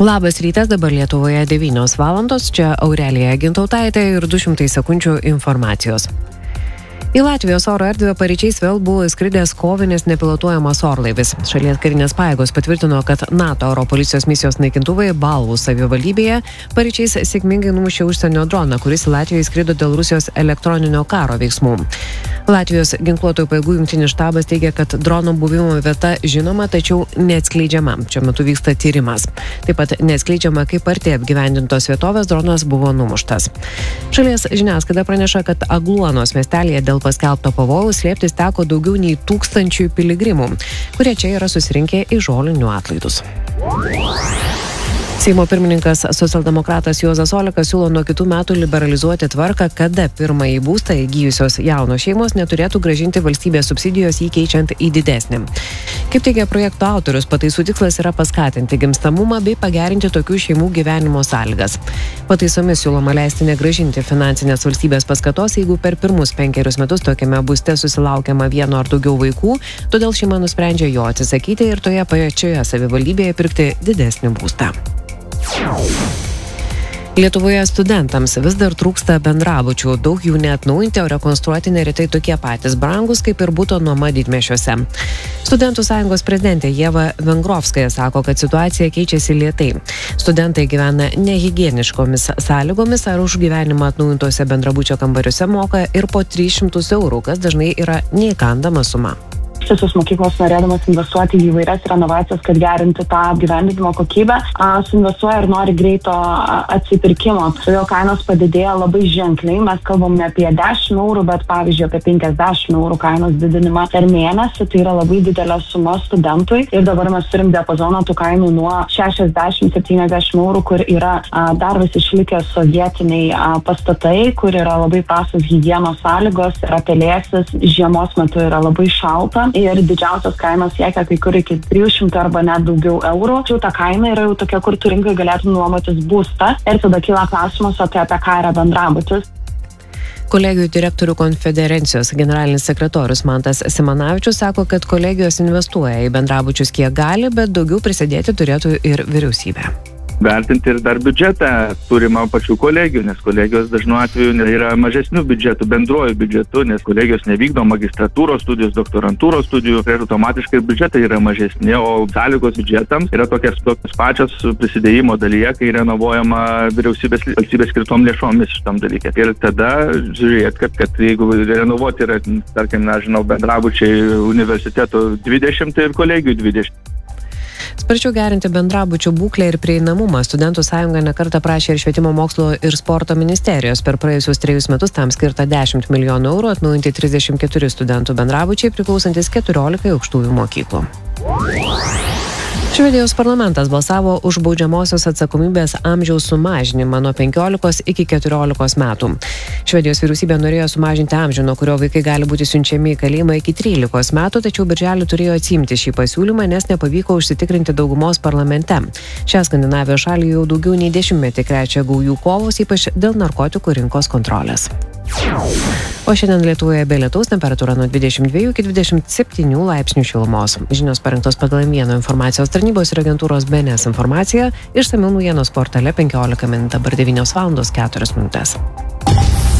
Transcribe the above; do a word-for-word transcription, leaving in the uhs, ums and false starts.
Labas rytas, dabar Lietuvoje devynios valandos, čia Aurelija Gintautaitė ir du šimtai sekundžių informacijos. Į Latvijos oro erdvę paryčiais vėl buvo įskridęs kovinis nepilotuojamas orlaivis. Šalies karinės pajėgos patvirtino, kad NATO oro policijos misijos naikintuvai Balvų savivaldybėje paryčiais sėkmingai numušė užsienio droną, kuris į Latviją įskrido dėl Rusijos elektroninio karo veiksmų. Latvijos ginkluotojų pajėgų jungtinis štabas teigia, kad drono buvimo vieta žinoma, tačiau neatskleidžiama. Šiuo metu vyksta tyrimas. Taip pat neatskleidžiama, kaip arti apgyvendintos vietovės dronas buvo numuštas. Šalies žiniasklaida praneša, kad Agluonos miestelėje dėl paskelbto pavojaus slėptis teko daugiau nei tūkstančių piligrimų, kurie čia yra susirinkę į žolinių atlaidus. Seimo pirmininkas socialdemokratas Juozas Olekas siūlo nuo kitų metų liberalizuoti tvarką, kada pirmąjį būstą įgijusios jaunos šeimos neturėtų grąžinti valstybės subsidijos jį keičiant į didesnį. Kaip teigia projekto autorius, pataisų tikslas yra paskatinti gimstamumą bei pagerinti tokių šeimų gyvenimo sąlygas. Pataisomis siūloma leisti negrąžinti finansinės valstybės paskatos, jeigu per pirmus penkerius metus tokiame būste susilaukiama vieno ar daugiau vaikų, todėl šeima nusprendžia jo atsisakyti ir toje pačioje savivaldybėje pirkti didesnį būstą. Lietuvoje studentams vis dar trūksta bendrabučių, daug jų neatnaujinti, o rekonstruoti neretai tokie patys brangus, kaip ir buto nuoma didmiesčiuose. Studentų sąjungos prezidentė Ieva Vengrovskaja sako, kad situacija keičiasi lėtai. Studentai gyvena nehigieniškomis sąlygomis ar už gyvenimą atnaujintose bendrabučio kambariuose moka ir po tris šimtus eurų, kas dažnai yra neįkandama suma. Visos mokyklos norėdamas investuoti į įvairias renovacijas, kad gerinti tą apgyvendinimo kokybę, suinvestuoja ir nori greito atsipirkimo. Todėl kainos padidėja labai ženkliai. Mes kalbam ne apie dešimt eurų, bet pavyzdžiui apie penkiasdešimt eurų kainos didinimą per mėnesį. Tai yra labai didelė suma studentui. Ir dabar mes turim diapazoną tų kainų nuo šešiasdešimt iki septyniasdešimt eurų, kur yra dar vis išlikę sovietiniai pastatai, kur yra labai prastos higienos sąlygos, yra pelėsis, žiemos metu yra labai šalta. Ir didžiausios kainos siekia kai kur iki trijų šimtų arba net daugiau eurų. Čia ta kaina yra jau tokia, kur tu rinkai galėtum nuomotis būstą. Ir tada kyla klausimas apie, apie ką yra bendrabutis. Kolegijų direktorių konfederacijos generalinis sekretorius Mantas Simanavičius sako, kad kolegijos investuoja į bendrabučius kiek gali, bet daugiau prisidėti turėtų ir vyriausybė. Vertinti ir dar biudžetą turimą pačių kolegijų, nes kolegijos dažnu atveju yra mažesnių biudžetų, bendruoju biudžetu, nes kolegijos nevykdo magistratūros studijos, doktorantūros studijų, ir automatiškai biudžetai yra mažesni, o sąlygos biudžetams yra tokias, tokias pačios prisidėjimo dalyje, kai renovuojama vyriausybės valstybės skirtom lėšomis šitam dalykė. Ir tada žiūrėt, kad, kad jeigu renovuoti yra, tarkim, na, žinau, bendrabučiai universiteto dvidešimt ir kolegijų dvidešimt. Sparčiau gerinti bendrabučių būklę ir prieinamumą Studentų sąjunga nekartą prašė ir Švietimo mokslo ir sporto ministerijos. Per praėjusius trejus metus tam skirta dešimt milijonų eurų atnaujinti trisdešimt keturi studentų bendrabučiai priklausantis keturiolikai aukštųjų mokyklų. Švedijos parlamentas balsavo už baudžiamosios atsakomybės amžiaus sumažinimą nuo penkiolikos iki keturiolikos metų. Švedijos vyriausybė norėjo sumažinti amžių, nuo kurio vaikai gali būti siunčiami į kalėjimą iki trylikos metų, tačiau birželį turėjo atsiimti šį pasiūlymą, nes nepavyko užsitikrinti daugumos parlamente. Šią Skandinavijos šalį jau daugiau nei dešimtmetį krečia gaujų kovos, ypač dėl narkotikų rinkos kontrolės. O šiandien Lietuvoje be lietaus, temperatūra nuo dvidešimt dviejų iki dvidešimt septynių laipsnių šilumos. Žinios parengtos pagal Vieno informacijos tarnybos ir agentūros B N S informaciją, išsamiau naujienos portale penkiolika min, dabar devynios valandos keturios minutės.